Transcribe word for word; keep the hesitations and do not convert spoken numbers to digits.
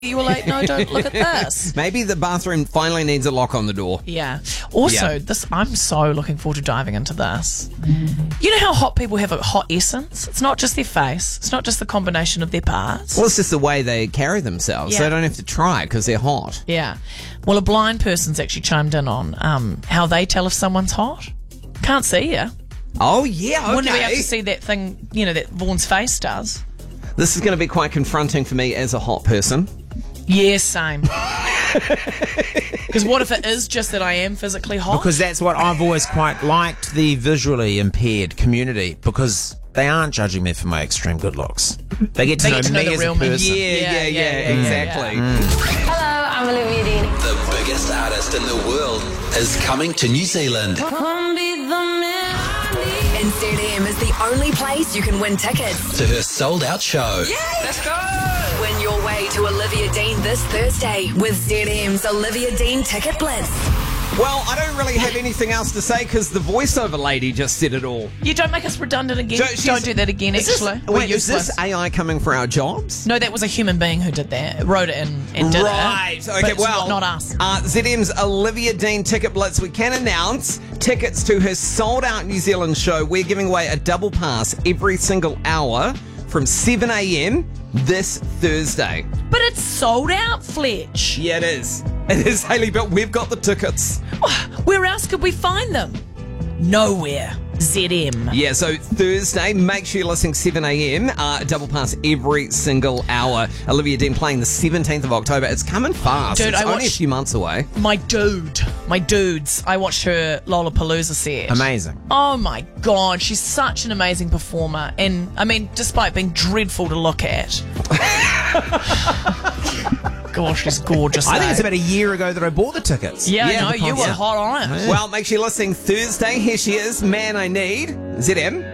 You were like, no, don't look at this. Maybe the bathroom finally needs a lock on the door. Yeah. Also, Yeah. this I'm so looking forward to diving into this. You know how hot people have a hot essence? It's not just their face. It's not just the combination of their parts. Well, it's just the way they carry themselves. Yeah. They don't have to try because they're hot. Yeah. Well, a blind person's actually chimed in on um, how they tell if someone's hot. Can't see you. Oh, yeah, okay. Wouldn't be able to see that thing, you know, that Vaughn's face does. This is going to be quite confronting for me as a hot person. Yeah, same. Because what if it is just that I am physically hot? Because that's what I've always quite liked, the visually impaired community, because they aren't judging me for my extreme good looks. They get to, They know, get to know me the as real a me. person. Yeah, yeah, yeah, yeah, yeah, exactly. yeah. Hello, I'm Olivia Dean. The biggest artist in the world is coming to New Zealand. And Z M is the only place you can win tickets. To her sold-out show. Let's go! Win your way to Olivia Dean this Thursday with Z M's Olivia Dean Ticket Blitz. Well, I don't really have anything else to say because the voiceover lady just said it all. You don't make us redundant again. So she's- Don't do that again, Is this- actually. We're wait, is useless. this A I coming for our jobs? No, that was a human being who did that. Wrote it and, and did Right. it. Okay, But it's well, not, not us. Uh, Z M's Olivia Dean Ticket Blitz. We can announce tickets to her sold-out New Zealand show. We're giving away a double pass every single hour from seven a.m. this Thursday. But it's sold out, Fletch. Yeah, it is. It is, Hayley, but we've got the tickets. Where else could we find them? Nowhere. Z M. Yeah, so Thursday, make sure you're listening seven a.m. Uh, double pass every single hour. Olivia Dean playing the seventeenth of October. It's coming fast. Dude, it's I only a watched- few months away. My dude. My dudes. I watched her Lollapalooza set. Amazing. Oh my god, she's such an amazing performer. And, I mean, despite being dreadful to look at. Gosh, she's gorgeous. I think though. it's about a year ago that I bought the tickets. Yeah, Yeah, no, the you were concert. hot on it. Well, make sure you're listening Thursday. Here she is, Man I Need, Z M.